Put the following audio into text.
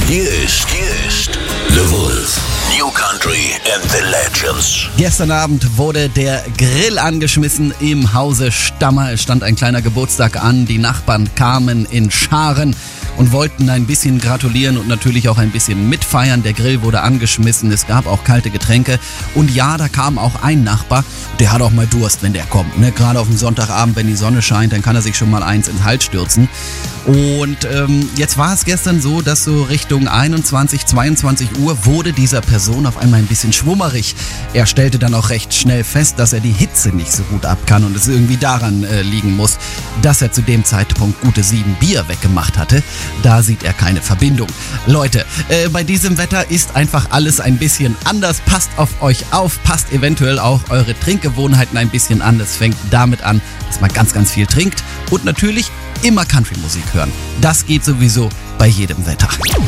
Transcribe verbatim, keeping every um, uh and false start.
Hier ist, hier ist The Wolf. New Country and the Legends. Gestern Abend wurde der Grill angeschmissen im Hause Stammer. Es stand ein kleiner Geburtstag an. Die Nachbarn kamen in Scharen und wollten ein bisschen gratulieren und natürlich auch ein bisschen mitfeiern. Der Grill wurde angeschmissen, es gab auch kalte Getränke. Und ja, da kam auch ein Nachbar, der hat auch mal Durst, wenn der kommt. Ne? Gerade auf dem Sonntagabend, wenn die Sonne scheint, dann kann er sich schon mal eins ins Hals stürzen. Und ähm, jetzt war es gestern so, dass so Richtung einundzwanzig, zweiundzwanzig Uhr wurde dieser Person auf einmal ein bisschen schwummerig. Er stellte dann auch recht schnell fest, dass er die Hitze nicht so gut ab kann und es irgendwie daran äh, liegen muss, dass er zu dem Zeitpunkt gute sieben Bier weggemacht hatte. Da sieht er keine Verbindung. Leute, äh, bei diesem Wetter ist einfach alles ein bisschen anders. Passt auf euch auf, passt eventuell auch eure Trinkgewohnheiten ein bisschen an. Es fängt damit an, dass man ganz, ganz viel trinkt und natürlich immer Country-Musik hören. Das geht sowieso bei jedem Wetter.